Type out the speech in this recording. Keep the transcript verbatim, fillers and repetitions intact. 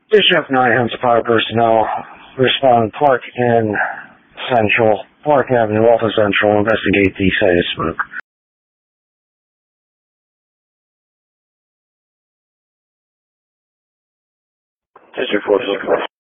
District nine Hempstead Fire personnel respond Park in Central, Park Avenue, Alpha Central, investigate the site of smoke. District four.